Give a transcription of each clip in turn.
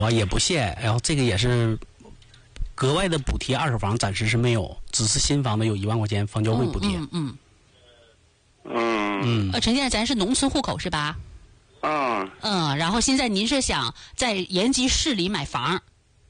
也不限，然后这个也是格外的补贴，二手房暂时是没有，只是新房子有1万块钱房交会补贴。 陈先生，咱是农村户口是吧？然后现在您是想在延吉市里买房？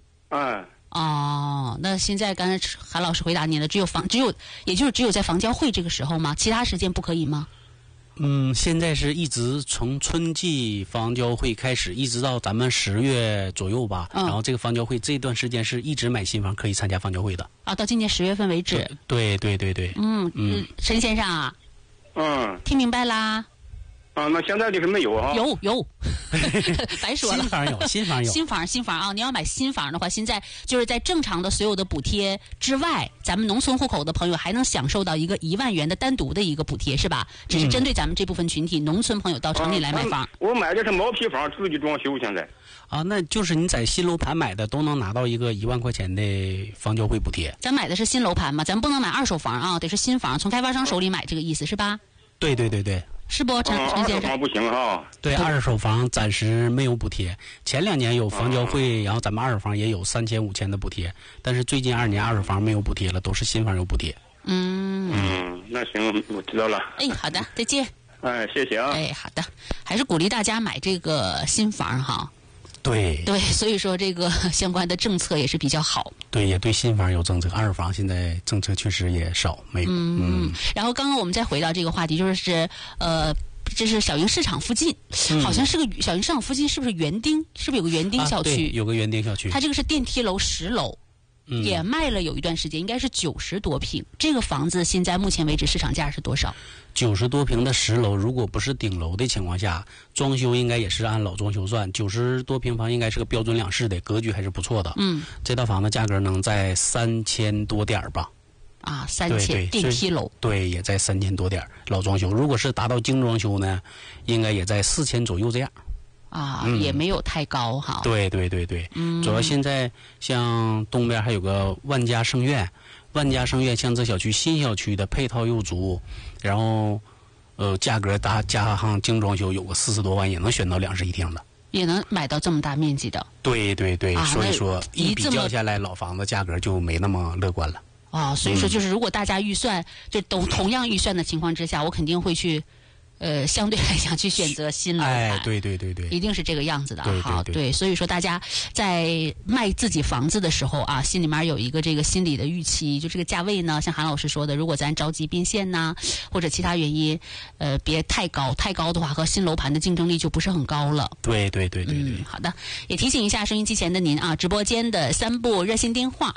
那现在刚才韩老师回答您了，也就是只有在房交会这个时候吗？其他时间不可以吗？ 现在是一直从春季房交会开始，一直到咱们10月左右吧。然后这个房交会这段时间是一直买新房可以参加房交会的。 到今年10月份为止。 对。 陈先生啊。听明白啦？ 那现在就是没有啊？ 有，白说了。 新房啊！你要买新房的话，现在就是在正常的所有的补贴之外，咱们农村户口的朋友还能享受到一个1万元的单独的一个补贴，是吧？只是针对咱们这部分群体，农村朋友到城里来买房。 我买的是毛坯房，自己装修，现在。 那就是你在新楼盘买的都能拿到一个1万块钱的房交会补贴。 咱买的是新楼盘嘛，咱不能买二手房啊，得是新房，从开发商手里买，这个意思是吧？ 对。 是不，陈先生？ 二手房不行啊。 对，二手房暂时没有补贴。前2年有房交会，然后咱们二手房也有3000、5000的补贴，但是最近2年二手房没有补贴了，都是新房有补贴。 那行，我知道了。 好的，再见。 谢谢啊。 好的，还是鼓励大家买这个新房哈。 对， 所以说这个相关的政策也是比较好。 对，也对新房有政策，二手房现在政策确实也少，没有。 然后刚刚我们再回到这个话题，就是这是小营市场附近，好像是个小营市场附近，是不是园丁？是不是有个园丁小区？ 对，有个园丁小区。 它这个是电梯楼10楼。也卖了有一段时间，应该是90多平。这个房子现在目前为止市场价是多少 ？90多平的10楼，如果不是顶楼的情况下，装修应该也是按老装修算。90多平房应该是个标准2室的，格局还是不错的。这套房子价格能在3000多点吧？3000 电梯楼。 对，也在3000多点老装修。如果是达到精装修呢，应该也在4000左右这样。 也没有太高哈。 对。主要现在像东边还有个万家盛苑，像这小区新小区的配套又足，然后价格加上精装修有个40多万，也能选到2室1厅的， 也能买到这么大面积的。 对，所以说一比较下来，老房子价格就没那么乐观了。 所以说就是如果大家预算就都同样预算的情况之下，我肯定会去。相对来讲去选择新楼盘， 对， 一定是这个样子的。 对， 所以说大家在卖自己房子的时候啊，心里面有一个这个心理的预期，就这个价位呢，像韩老师说的，如果咱着急变现呐，或者其他原因，别太高的话，和新楼盘的竞争力就不是很高了。 对。 好的，也提醒一下收音机前的您啊，直播间的3部热线电话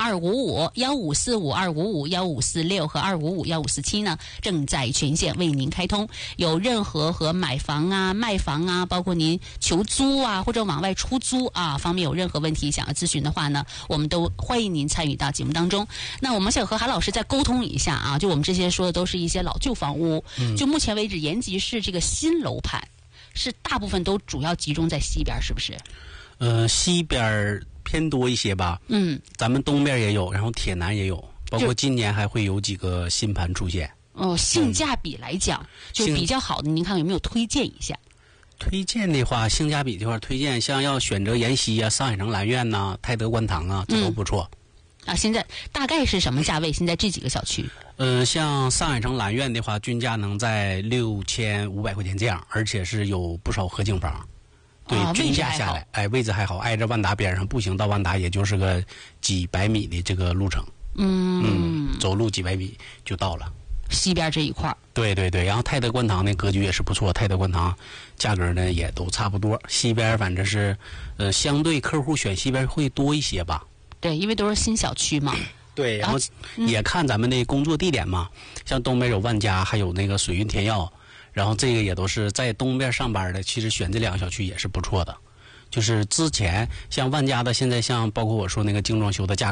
2555-1545-2546和2555-1547呢，正在全线为您开通，有任何和买房啊、卖房啊，包括您求租啊或者往外出租啊方面有任何问题想要咨询的话呢，我们都欢迎您参与到节目当中。那我们想和韩老师再沟通一下啊，就我们之前说的都是一些老旧房屋，就目前为止延吉市这个新楼盘是大部分都主要集中在西边，是不是？ 西边偏多一些吧。咱们东边也有，然后铁南也有，包括今年还会有几个新盘出现。 性价比来讲，就比较好的，您看有没有推荐一下？ 推荐的话，性价比的话，推荐像要选择延禧啊、上海城蓝苑呐、泰德观塘啊，这都不错。 现在大概是什么价位？现在这几个小区？ 像上海城蓝苑的话，均价能在6500块钱这样，而且是有不少合景房。对，均价下来，位置还好，挨着万达边上，步行到万达也就是个几百米的这个路程。走路几百米就到了。 西边这一块。 对，然后泰德观塘的格局也是不错，泰德观塘价格呢也都差不多。西边反正是，相对客户选西边会多一些吧。 对，因为都是新小区嘛。 对，然后也看咱们的工作地点嘛，像东边有万家，还有那个水运天耀，然后这个也都是在东边上班的，其实选这2个小区也是不错的。就是之前像万家的，现在像包括我说那个精装修的价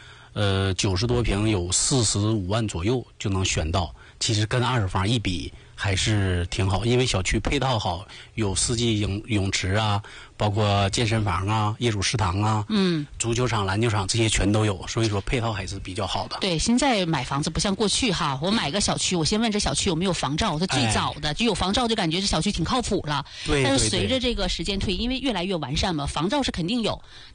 格。90多平有45万左右就能选到，其实跟二手房一比还是挺好，因为小区配套好，有4季泳池啊，包括健身房啊、业主食堂啊，足球场、篮球场这些全都有，所以说配套还是比较好的。 对，现在买房子不像过去哈，我买个小区，我先问这小区有没有房照，它最早的就有房照，就感觉这小区挺靠谱了。 对， 但是随着这个时间推移，因为越来越完善嘛，房照是肯定有。